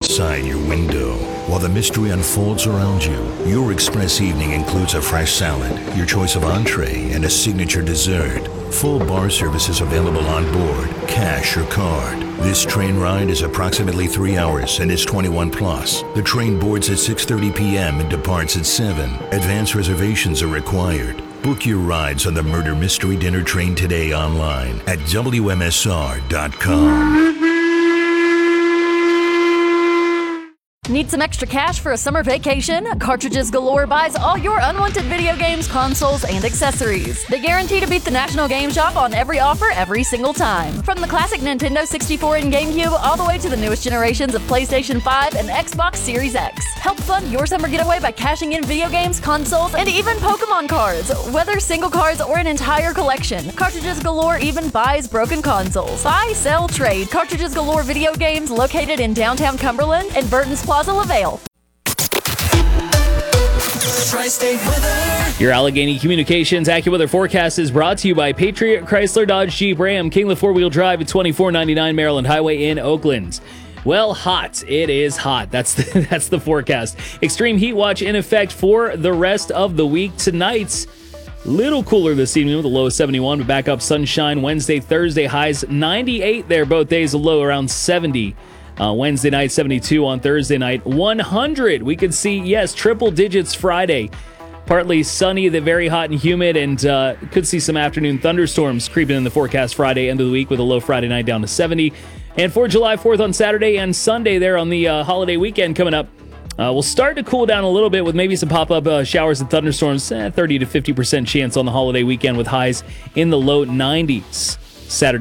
outside your window. While the mystery unfolds around you, your express evening includes a fresh salad, your choice of entree, and a signature dessert. Full bar service is available on board, cash or card. This train ride is approximately 3 hours and is 21 plus. The train boards at 6:30 p.m. and departs at 7. Advance reservations are required. Book your rides on the Murder Mystery Dinner Train today online at WMSR.com. Need some extra cash for a summer vacation? Cartridges Galore buys all your unwanted video games, consoles, and accessories. They guarantee to beat the National Game Shop on every offer every single time. From the classic Nintendo 64 and GameCube all the way to the newest generations of PlayStation 5 and Xbox Series X. Help fund your summer getaway by cashing in video games, consoles, and even Pokemon cards. Whether single cards or an entire collection, Cartridges Galore even buys broken consoles. Buy, sell, trade. Cartridges Galore video games located in downtown Cumberland and Burton's Plaza, LaVale. Your Allegheny Communications AccuWeather forecast is brought to you by Patriot Chrysler Dodge Jeep Ram, Kingla 4-wheel drive at 2499 Maryland Highway in Oakland. Well, hot. It is hot. That's the forecast. Extreme heat watch in effect for the rest of the week. Tonight's little cooler this evening with a low of 71, but back up sunshine Wednesday, Thursday, highs 98 there both days, a low around 70. Wednesday night, 72 on Thursday night, 100. We could see, yes, triple digits Friday. Partly sunny, very hot and humid, and could see some afternoon thunderstorms creeping in the forecast Friday, end of the week with a low Friday night down to 70. And for July 4th on Saturday and Sunday there on the holiday weekend coming up, we'll start to cool down a little bit with maybe some pop-up showers and thunderstorms, 30 to 50% chance on the holiday weekend with highs in the low 90s. Saturday